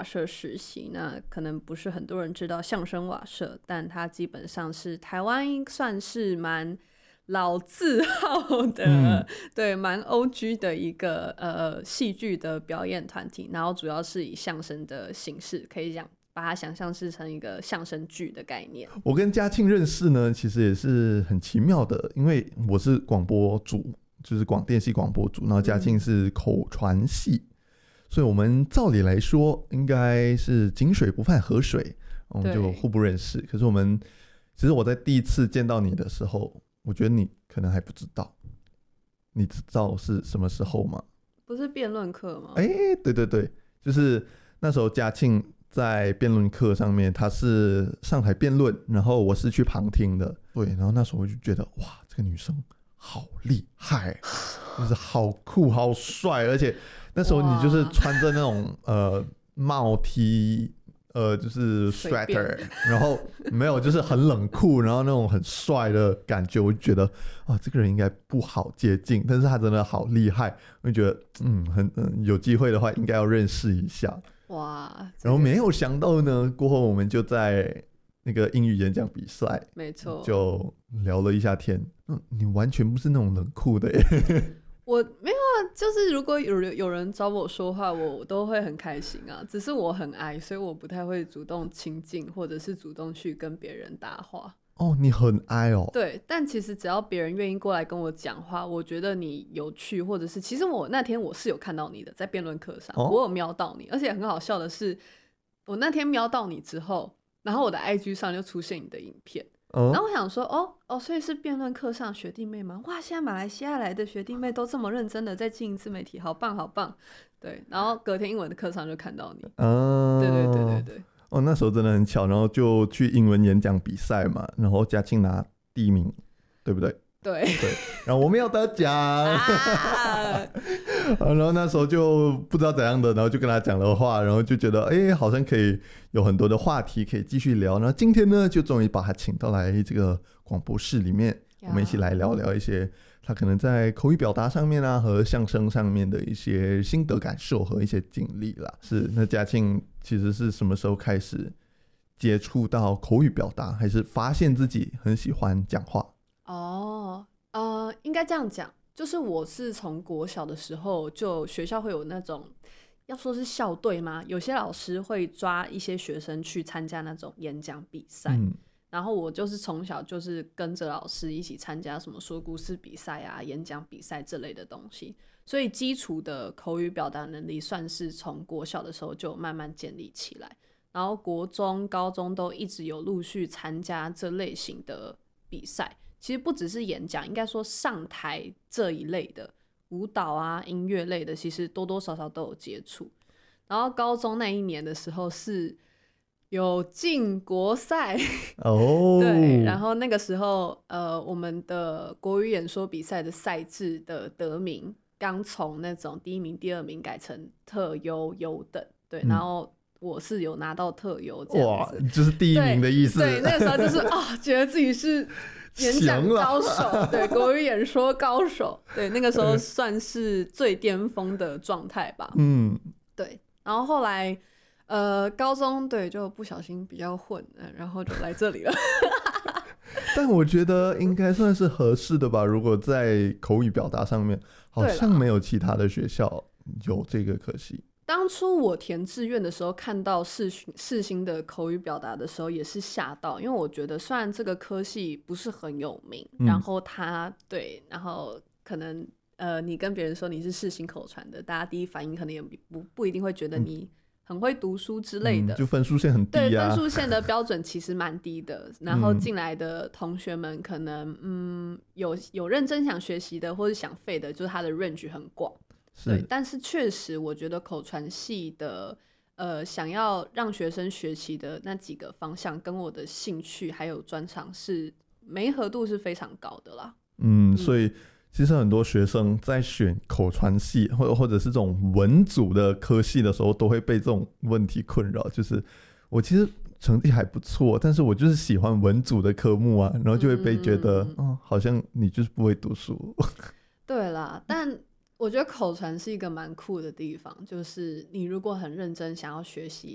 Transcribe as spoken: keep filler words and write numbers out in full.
社实习，那可能不是很多人知道相声瓦舍，但它基本上是台湾算是蛮老字号的、嗯、对，蛮 O G 的一个呃戏剧的表演团体，然后主要是以相声的形式，可以讲把它想象是成一个相声剧的概念。 我跟嘉庆认识呢，其实也是很奇妙的，因为我是广播组，就是广电系广播组，然后嘉庆是口传系、嗯，所以我们照理来说应该是井水不犯河水，我们就互不认识。可是我们其实我在第一次见到你的时候，我觉得你可能还不知道，你知道是什么时候吗？ 不是辩论课吗？ 哎、欸，对对对，就是那时候嘉庆在辩论课上面，他是上台辩论，然后我是去旁听的。对，然后那时候我就觉得哇，这个女生好厉害，就是好酷好帅，而且那时候你就是穿着那种呃帽 T， 呃就是 sweater， 然后没有就是很冷酷，然后那种很帅的感觉，我就觉得啊，这个人应该不好接近，但是他真的好厉害，我就觉得嗯很嗯有机会的话应该要认识一下。 哇！ 然后没有想到呢，过后我们就在那个英语演讲比赛， 没错， 就聊了一下天。嗯，你完全不是那种冷酷的耶。 我没有啊，就是如果有人有人找我说话，我都会很开心啊。只是我很矮，所以我不太会主动亲近，或者是主动去跟别人搭话。 哦，你很矮哦。 对，但其实只要别人愿意过来跟我讲话，我觉得你有趣，或者是其实我那天我是有看到你的，在辩论课上、哦、我有瞄到你，而且很好笑的是，我那天瞄到你之后，然后我的 I G 上就出现你的影片。哦、然后我想说哦哦，所以是辩论课上学弟妹吗？哇，现在马来西亚来的学弟妹都这么认真的在经营自媒体，好棒好棒。对，然后隔天英文的课上就看到你。嗯，对对对对对。 哦，那时候真的很巧，然后就去英文演讲比赛嘛，然后嘉庆拿第一名，对不对？ 对对，然后我没有得奖、啊、然后那时候就不知道怎样的，然后就跟他讲了话，然后就觉得哎，好像可以有很多的话题可以继续聊。然后今天呢，就终于把他请到来这个广播室里面，我们一起来聊聊一些他可能在口语表达上面啊和相声上面的一些心得感受和一些经历啦。是，那嘉庆其实是什么时候开始接触到口语表达，还是发现自己很喜欢讲话？ 哦，呃，应该这样讲，就是我是从国小的时候，就学校会有那种，要说是校队吗？有些老师会抓一些学生去参加那种演讲比赛、嗯，然后我就是从小就是跟着老师一起参加什么说故事比赛啊、演讲比赛这类的东西，所以基础的口语表达能力算是从国小的时候就慢慢建立起来，然后国中、高中都一直有陆续参加这类型的比赛。其实不只是演讲，应该说上台这一类的舞蹈啊、音乐类的，其实多多少少都有接触。然后高中那一年的时候是有进国赛哦，对，然后那个时候呃，我们的国语演说比赛的赛制的得名刚从那种第一名、第二名改成特优、优等，对，然后我是有拿到特优这样子， 哇，就是第一名的意思。 对，对那个时候就是啊、哦，觉得自己是演讲高手，对，国语演说高手，对，那个时候算是最巅峰的状态吧。嗯，对。然后后来，呃，高中对就不小心比较混，然后就来这里了。 但我觉得应该算是合适的吧。如果在口语表达上面，好像没有其他的学校有这个科系。 当初我填志愿的时候，看到世世新的口语表达的时候，也是吓到，因为我觉得虽然这个科系不是很有名，嗯、然后他对，然后可能呃，你跟别人说你是世新口传的，大家第一反应可能也不不一定会觉得你很会读书之类的， 嗯、就分数线很低啊。 对，分数线的标准其实蛮低的，然后进来的同学们可能嗯有有认真想学习的，或者想废的，就是他的 range 很广。对，但是确实我觉得口传系的呃，想要让学生学习的那几个方向跟我的兴趣还有专长是媒合度是非常高的啦。 嗯，所以其实很多学生在选口传系或或者是这种文组的科系的时候，都会被这种问题困扰，就是我其实成绩还不错，但是我就是喜欢文组的科目啊，然后就会被觉得嗯、哦，好像你就是不会读书。 对啦，但我觉得口传是一个蛮酷的地方，就是你如果很认真想要学习